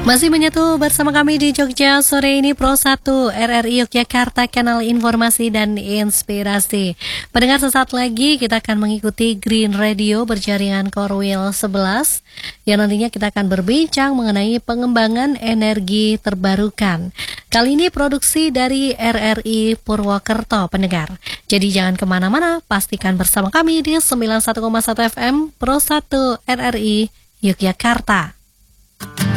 Masih menyatu bersama kami di Jogja sore ini Pro 1 RRI Yogyakarta, kanal informasi dan inspirasi. Pendengar, sesaat lagi kita akan mengikuti Green Radio berjaringan Korwil 11 yang nantinya kita akan berbincang mengenai pengembangan energi terbarukan. Kali ini produksi dari RRI Purwokerto, pendengar. Jadi jangan kemana-mana, pastikan bersama kami di 91,1 FM Pro 1 RRI Yogyakarta.